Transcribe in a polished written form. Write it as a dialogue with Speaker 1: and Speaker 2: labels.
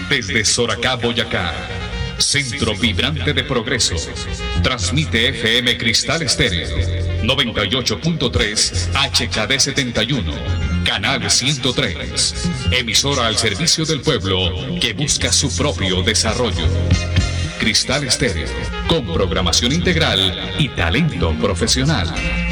Speaker 1: Desde Soracá, Boyacá, centro vibrante de progreso, transmite FM Cristal Estéreo, 98.3 HKD 71, canal 103, emisora al servicio del pueblo que busca su propio desarrollo. Cristal Estéreo, con programación integral y talento profesional.